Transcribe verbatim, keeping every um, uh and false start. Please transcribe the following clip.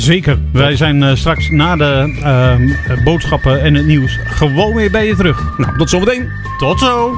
Zeker. Wij zijn uh, straks na de uh, boodschappen en het nieuws gewoon weer bij je terug. Nou, tot zometeen. Tot zo.